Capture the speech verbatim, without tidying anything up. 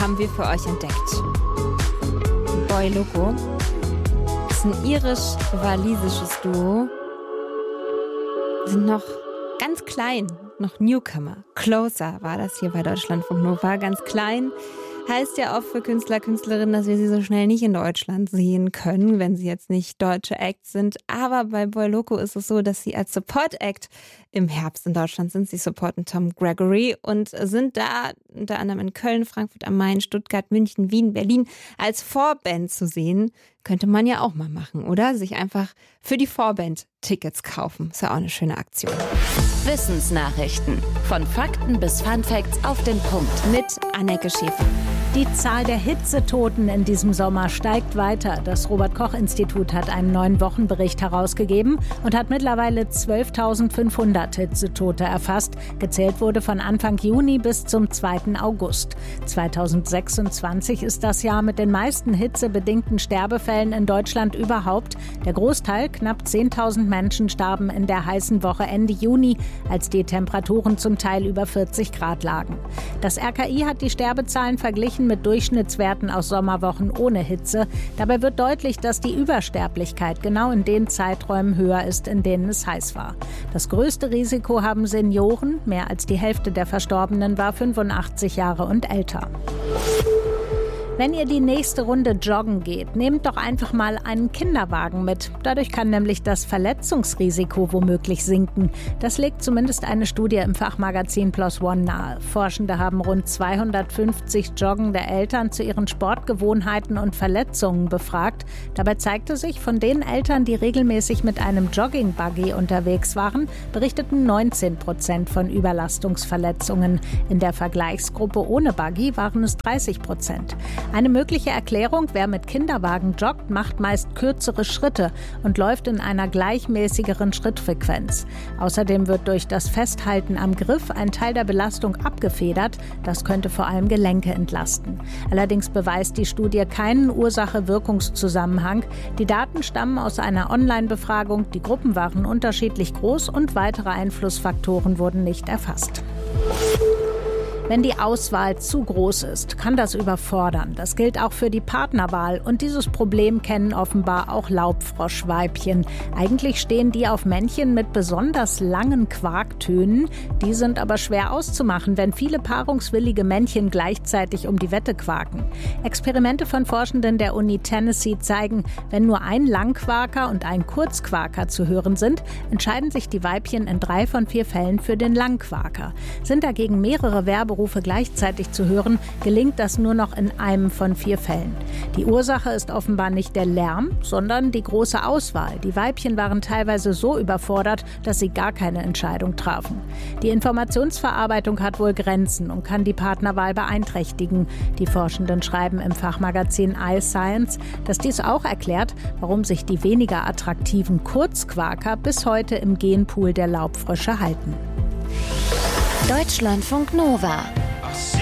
haben wir für euch entdeckt. Boy Loco ist ein irisch-walisisches Duo. Sind noch ganz klein, noch Newcomer. Closer war das hier bei Deutschlandfunk Nova. Ganz klein heißt ja oft für Künstler, Künstlerinnen, dass wir sie so schnell nicht in Deutschland sehen können, wenn sie jetzt nicht deutsche Acts sind. Aber bei Boy Loco ist es so, dass sie als Support-Act im Herbst in Deutschland sind. Sie supporten Tom Gregory und sind da unter anderem in Köln, Frankfurt am Main, Stuttgart, München, Wien, Berlin als Vorband zu sehen. Könnte man ja auch mal machen, oder? Sich einfach für die Vorband Tickets kaufen. Ist ja auch eine schöne Aktion. Wissensnachrichten. Von Fakten bis Funfacts auf den Punkt. Mit Anneke Schäfer. Die Zahl der Hitzetoten in diesem Sommer steigt weiter. Das Robert-Koch-Institut hat einen neuen Wochenbericht herausgegeben und hat mittlerweile zwölftausendfünfhundert Hitzetote erfasst. Gezählt wurde von Anfang Juni bis zum zweiten August. zweitausendsechsundzwanzig ist das Jahr mit den meisten hitzebedingten Sterbefällen in Deutschland überhaupt. Der Großteil, knapp zehntausend Menschen, starben in der heißen Woche Ende Juni, als die Temperaturen zum Teil über vierzig Grad lagen. Das R K I hat die Sterbezahlen verglichen mit Durchschnittswerten aus Sommerwochen ohne Hitze. Dabei wird deutlich, dass die Übersterblichkeit genau in den Zeiträumen höher ist, in denen es heiß war. Das größte Risiko haben Senioren. Mehr als die Hälfte der Verstorbenen war fünfundachtzig Jahre und älter. Wenn ihr die nächste Runde joggen geht, nehmt doch einfach mal einen Kinderwagen mit. Dadurch kann nämlich das Verletzungsrisiko womöglich sinken. Das legt zumindest eine Studie im Fachmagazin PLOS ONE nahe. Forschende haben rund zweihundertfünfzig joggende Eltern zu ihren Sportgewohnheiten und Verletzungen befragt. Dabei zeigte sich, von den Eltern, die regelmäßig mit einem Jogging-Buggy unterwegs waren, berichteten neunzehn Prozent von Überlastungsverletzungen. In der Vergleichsgruppe ohne Buggy waren es dreißig Prozent. Eine mögliche Erklärung: Wer mit Kinderwagen joggt, macht meist kürzere Schritte und läuft in einer gleichmäßigeren Schrittfrequenz. Außerdem wird durch das Festhalten am Griff ein Teil der Belastung abgefedert. Das könnte vor allem Gelenke entlasten. Allerdings beweist die Studie keinen Ursache-Wirkungszusammenhang. Die Daten stammen aus einer Online-Befragung, die Gruppen waren unterschiedlich groß und weitere Einflussfaktoren wurden nicht erfasst. Wenn die Auswahl zu groß ist, kann das überfordern. Das gilt auch für die Partnerwahl. Und dieses Problem kennen offenbar auch Laubfroschweibchen. Eigentlich stehen die auf Männchen mit besonders langen Quaktönen. Die sind aber schwer auszumachen, wenn viele paarungswillige Männchen gleichzeitig um die Wette quaken. Experimente von Forschenden der Uni Tennessee zeigen, wenn nur ein Langquaker und ein Kurzquaker zu hören sind, entscheiden sich die Weibchen in drei von vier Fällen für den Langquaker. Sind dagegen mehrere Werberufe gleichzeitig zu hören, gelingt das nur noch in einem von vier Fällen. Die Ursache ist offenbar nicht der Lärm, sondern die große Auswahl. Die Weibchen waren teilweise so überfordert, dass sie gar keine Entscheidung trafen. Die Informationsverarbeitung hat wohl Grenzen und kann die Partnerwahl beeinträchtigen. Die Forschenden schreiben im Fachmagazin iScience, dass dies auch erklärt, warum sich die weniger attraktiven Kurzquaker bis heute im Genpool der Laubfrösche halten. Deutschlandfunk Nova.